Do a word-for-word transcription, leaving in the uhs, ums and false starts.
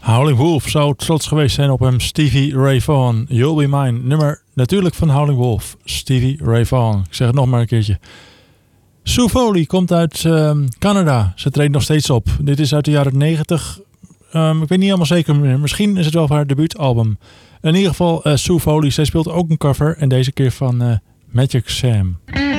Howling Wolf zou trots geweest zijn op hem. Stevie Ray Vaughan, You'll Be Mine. Nummer natuurlijk van Howling Wolf. Stevie Ray Vaughan. Ik zeg het nog maar een keertje. Sue Foley komt uit um, Canada. Ze treedt nog steeds op. Dit is uit de jaren negentig. Um, ik weet niet helemaal zeker meer. Misschien is het wel haar debuutalbum. In ieder geval uh, Sue Foley. Zij speelt ook een cover. En deze keer van uh, Magic Sam.